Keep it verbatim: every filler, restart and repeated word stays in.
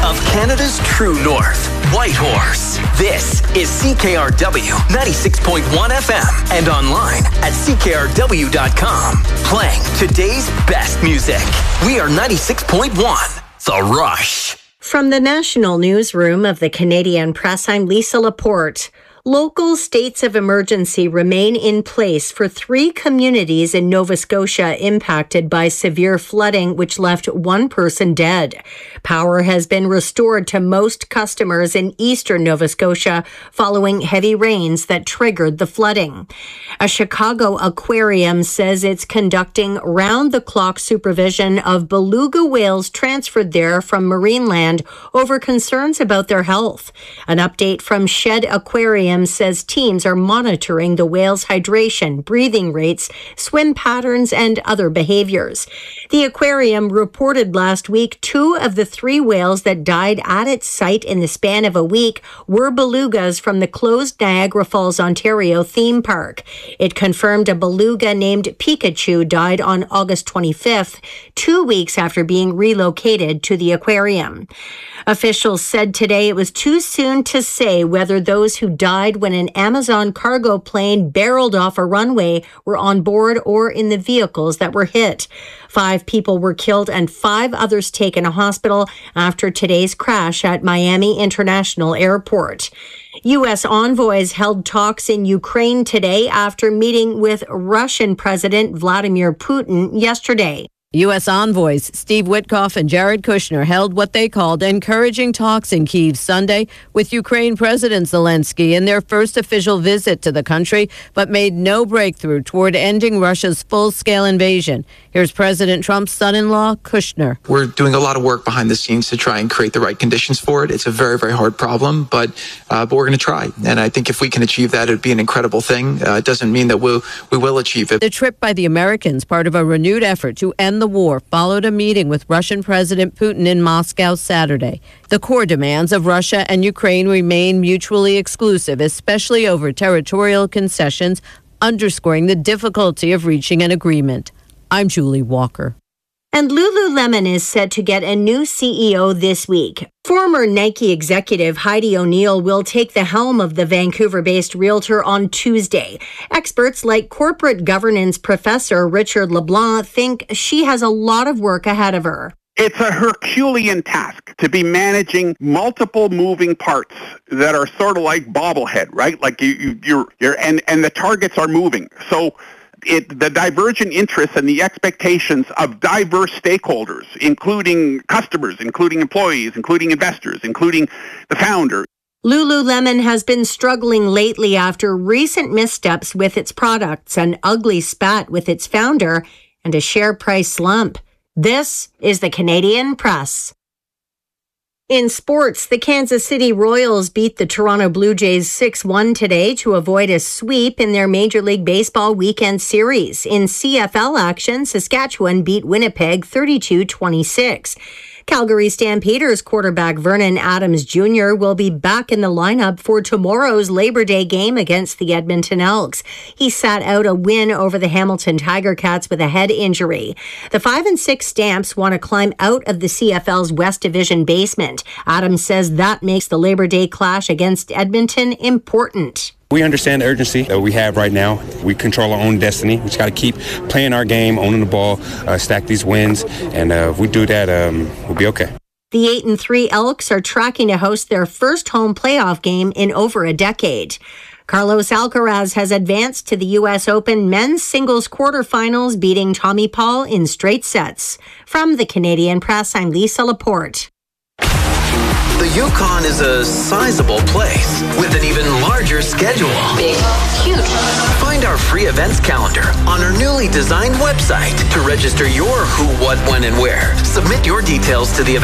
of Canada's true north, Whitehorse. This is C K R W ninety-six point one F M and online at C K R W dot com. Playing today's best music. We are ninety-six point one, The Rush. From the National Newsroom of the Canadian Press, I'm Lisa Laporte. Local states of emergency remain in place for three communities in Nova Scotia impacted by severe flooding, which left one person dead. Power has been restored to most customers in eastern Nova Scotia following heavy rains that triggered the flooding. A Chicago aquarium says it's conducting round-the-clock supervision of beluga whales transferred there from Marineland over concerns about their health. An update from Shed Aquarium says teams are monitoring the whales' hydration, breathing rates, swim patterns, and other behaviors. The aquarium reported last week two of the three whales that died at its site in the span of a week were belugas from the closed Niagara Falls, Ontario theme park. It confirmed a beluga named Pikachu died on August twenty-fifth, two weeks after being relocated to the aquarium. Officials said today it was too soon to say whether those who died when an Amazon cargo plane barreled off a runway were on board or in the vehicles that were hit. Five people were killed and five others taken to hospital after today's crash at Miami International Airport. U S envoys held talks in Ukraine today after meeting with Russian President Vladimir Putin yesterday. U S envoys Steve Witkoff and Jared Kushner held what they called encouraging talks in Kyiv Sunday with Ukraine President Zelensky in their first official visit to the country, but made no breakthrough toward ending Russia's full-scale invasion. Here's President Trump's son-in-law, Kushner. We're doing a lot of work behind the scenes to try and create the right conditions for it. It's a very, very hard problem, but uh, but we're going to try. And I think if we can achieve that, it would be an incredible thing. Uh, it doesn't mean that we'll, we will achieve it. The trip by the Americans, part of a renewed effort to end the war, followed a meeting with Russian President Putin in Moscow Saturday. The core demands of Russia and Ukraine remain mutually exclusive, especially over territorial concessions, underscoring the difficulty of reaching an agreement. I'm Julie Walker. And Lululemon is set to get a new C E O this week. Former Nike executive Heidi O'Neill will take the helm of the Vancouver-based realtor on Tuesday. Experts like corporate governance professor Richard LeBlanc think she has a lot of work ahead of her. It's a Herculean task to be managing multiple moving parts that are sort of like bobblehead, right? Like you, you you're, you're and, and the targets are moving. So It, the divergent interests and the expectations of diverse stakeholders, including customers, including employees, including investors, including the founder. Lululemon has been struggling lately after recent missteps with its products, an ugly spat with its founder, and a share price slump. This is the Canadian Press. In sports, the Kansas City Royals beat the Toronto Blue Jays six one today to avoid a sweep in their Major League Baseball weekend series. In C F L action, Saskatchewan beat Winnipeg thirty-two twenty-six. Calgary Stampeders quarterback Vernon Adams Junior will be back in the lineup for tomorrow's Labor Day game against the Edmonton Elks. He sat out a win over the Hamilton Tiger Cats with a head injury. The five and six Stamps want to climb out of the C F L's West Division basement. Adams says that makes the Labor Day clash against Edmonton important. We understand the urgency that we have right now. We control our own destiny. We just got to keep playing our game, owning the ball, uh, stack these wins, and uh, if we do that, um, we'll be okay. The eight and three Elks are tracking to host their first home playoff game in over a decade. Carlos Alcaraz has advanced to the U S Open men's singles quarterfinals, beating Tommy Paul in straight sets. From the Canadian Press, I'm Lisa Laporte. The Yukon is a sizable place with an even larger schedule. Big, huge. Find our free events calendar on our newly designed website to register your who, what, when, and where. Submit your details to the event